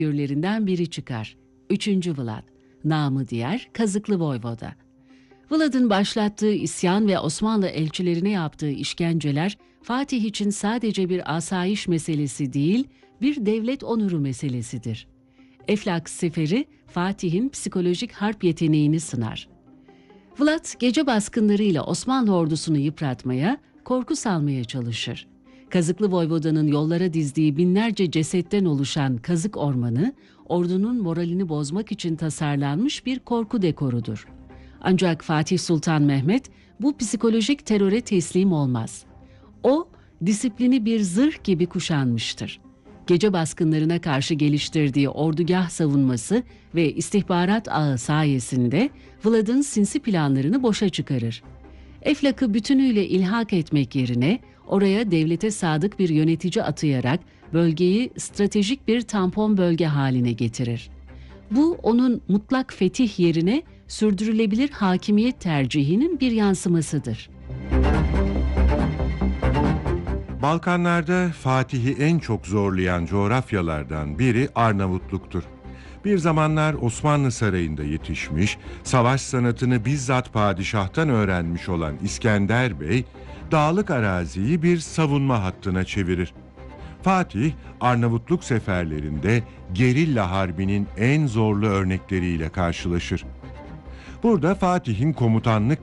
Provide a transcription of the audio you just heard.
figürlerinden biri çıkar. 3. Vlad, namı diğer Kazıklı Voyvoda. Vlad'ın başlattığı isyan ve Osmanlı elçilerine yaptığı işkenceler Fatih için sadece bir asayiş meselesi değil, bir devlet onuru meselesidir. Eflak Seferi Fatih'in psikolojik harp yeteneğini sınar. Vlad gece baskınlarıyla Osmanlı ordusunu yıpratmaya, korku salmaya çalışır. Kazıklı Voyvoda'nın yollara dizdiği binlerce cesetten oluşan Kazık Ormanı, ordunun moralini bozmak için tasarlanmış bir korku dekorudur. Ancak Fatih Sultan Mehmet bu psikolojik teröre teslim olmaz. O, disiplini bir zırh gibi kuşanmıştır. Gece baskınlarına karşı geliştirdiği ordugah savunması ve istihbarat ağı sayesinde Vlad'ın sinsi planlarını boşa çıkarır. Eflak'ı bütünüyle ilhak etmek yerine oraya devlete sadık bir yönetici atayarak bölgeyi stratejik bir tampon bölge haline getirir. Bu onun mutlak fetih yerine sürdürülebilir hakimiyet tercihinin bir yansımasıdır. Balkanlarda Fatih'i en çok zorlayan coğrafyalardan biri Arnavutluk'tur. Bir zamanlar Osmanlı Sarayı'nda yetişmiş, savaş sanatını bizzat padişahtan öğrenmiş olan İskender Bey, dağlık araziyi bir savunma hattına çevirir. Fatih, Arnavutluk seferlerinde gerilla harbinin en zorlu örnekleriyle karşılaşır. Burada Fatih'in komutanlık